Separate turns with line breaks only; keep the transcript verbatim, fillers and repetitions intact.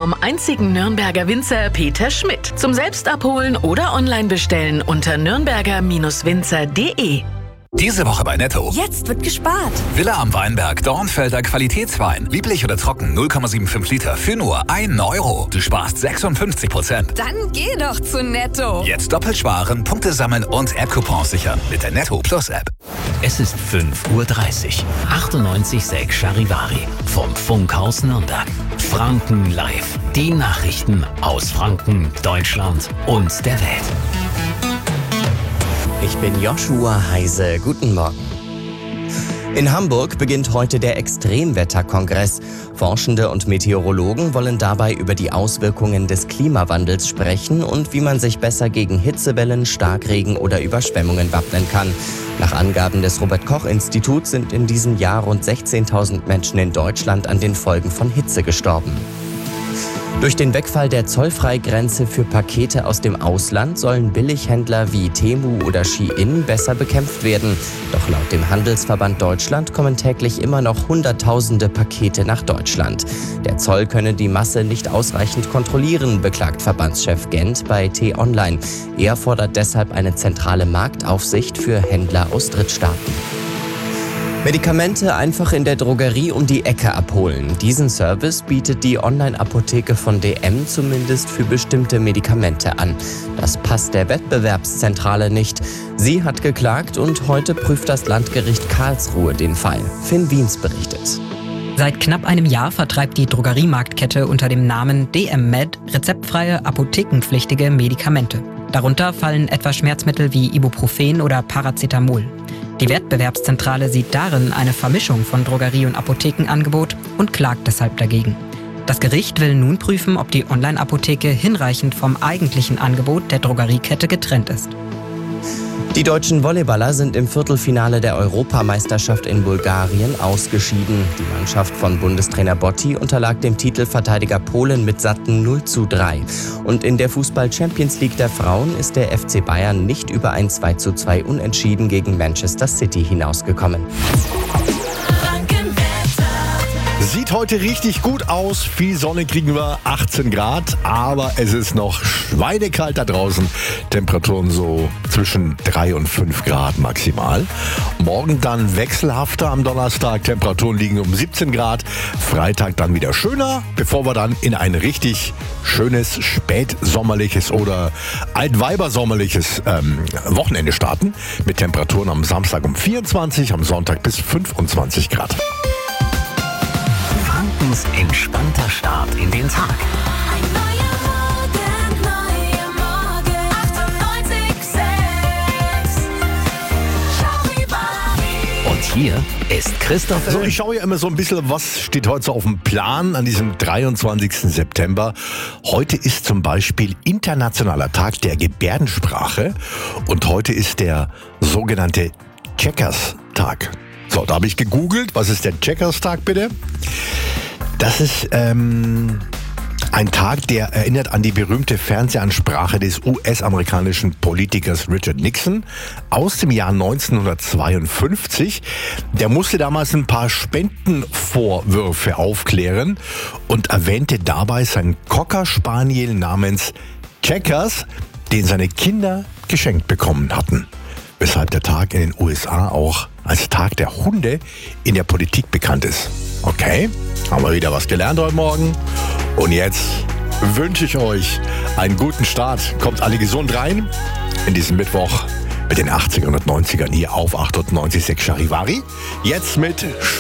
vom einzigen Nürnberger Winzer Peter Schmidt. Zum Selbstabholen oder online bestellen unter nürnberger Winzer punkt de.
Diese Woche bei Netto.
Jetzt wird gespart.
Villa am Weinberg, Dornfelder Qualitätswein. Lieblich oder trocken, null Komma fünfundsiebzig Liter für nur ein Euro. Du sparst sechsundfünfzig Prozent.
Dann geh doch zu Netto.
Jetzt doppelt sparen, Punkte sammeln und App-Coupons sichern mit der Netto Plus App.
Es ist fünf Uhr dreißig. achtundneunzig Komma sechs Charivari vom Funkhaus Nürnberg. Franken live. Die Nachrichten aus Franken, Deutschland und der Welt.
Ich bin Joshua Heise. Guten Morgen. In Hamburg beginnt heute der Extremwetterkongress. Forschende und Meteorologen wollen dabei über die Auswirkungen des Klimawandels sprechen und wie man sich besser gegen Hitzewellen, Starkregen oder Überschwemmungen wappnen kann. Nach Angaben des Robert-Koch-Instituts sind in diesem Jahr rund sechzehntausend Menschen in Deutschland an den Folgen von Hitze gestorben. Durch den Wegfall der Zollfreigrenze für Pakete aus dem Ausland sollen Billighändler wie Temu oder Shein besser bekämpft werden. Doch laut dem Handelsverband Deutschland kommen täglich immer noch Hunderttausende Pakete nach Deutschland. Der Zoll könne die Masse nicht ausreichend kontrollieren, beklagt Verbandschef Gent bei T-Online. Er fordert deshalb eine zentrale Marktaufsicht für Händler aus Drittstaaten. Medikamente einfach in der Drogerie um die Ecke abholen. Diesen Service bietet die Online-Apotheke von D M zumindest für bestimmte Medikamente an. Das passt der Wettbewerbszentrale nicht. Sie hat geklagt und heute prüft das Landgericht Karlsruhe den Fall. Finn Wiens berichtet.
Seit knapp einem Jahr vertreibt die Drogeriemarktkette unter dem Namen D M Med rezeptfreie, apothekenpflichtige Medikamente. Darunter fallen etwa Schmerzmittel wie Ibuprofen oder Paracetamol. Die Wettbewerbszentrale sieht darin eine Vermischung von Drogerie- und Apothekenangebot und klagt deshalb dagegen. Das Gericht will nun prüfen, ob die Online-Apotheke hinreichend vom eigentlichen Angebot der Drogeriekette getrennt ist.
Die deutschen Volleyballer sind im Viertelfinale der Europameisterschaft in Bulgarien ausgeschieden. Die Mannschaft von Bundestrainer Botti unterlag dem Titelverteidiger Polen mit satten null zu drei. Und in der Fußball-Champions League der Frauen ist der F C Bayern nicht über ein zwei zu zwei Unentschieden gegen Manchester City hinausgekommen.
Sieht heute richtig gut aus. Viel Sonne kriegen wir, achtzehn Grad. Aber es ist noch schweinekalt da draußen. Temperaturen so zwischen drei und fünf Grad maximal. Morgen dann wechselhafter am Donnerstag. Temperaturen liegen um siebzehn Grad. Freitag dann wieder schöner, bevor wir dann in ein richtig schönes, spätsommerliches oder altweibersommerliches ähm, Wochenende starten. Mit Temperaturen am Samstag um vierundzwanzig, am Sonntag bis fünfundzwanzig Grad.
Frankens entspannter Start in den Tag.
Ein neuer Morgen, neuer Morgen. achtundneunzig Komma sechs Charivari.
Und hier ist Christoph
So,
Öl.
ich schaue ja immer so ein bisschen, was steht heute so auf dem Plan an diesem dreiundzwanzigsten September. Heute ist zum Beispiel Internationaler Tag der Gebärdensprache und heute ist der sogenannte Checkers-Tag. So, da habe ich gegoogelt, was ist der Checkers-Tag bitte? Das ist ähm, ein Tag, der erinnert an die berühmte Fernsehansprache des U S-amerikanischen Politikers Richard Nixon aus dem Jahr neunzehnhundertzweiundfünfzig. Der musste damals ein paar Spendenvorwürfe aufklären und erwähnte dabei seinen Cocker Spaniel namens Checkers, den seine Kinder geschenkt bekommen hatten. Weshalb der Tag in den U S A auch als Tag der Hunde in der Politik bekannt ist. Okay, haben wir wieder was gelernt heute Morgen. Und jetzt wünsche ich euch einen guten Start. Kommt alle gesund rein in diesen Mittwoch mit den achtzigern und neunzigern hier auf achtundneunzig Komma sechs Charivari. Jetzt mit